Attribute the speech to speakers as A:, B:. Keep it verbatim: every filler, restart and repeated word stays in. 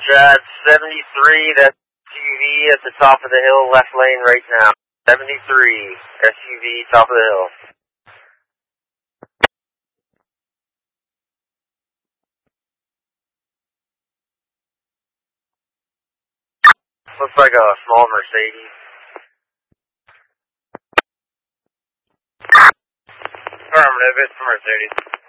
A: Got seventy-three, that's S U V at the top of the hill, left lane right now. seventy-three, S U V, top of the hill. Looks like a small Mercedes. Affirmative, it's a Mercedes.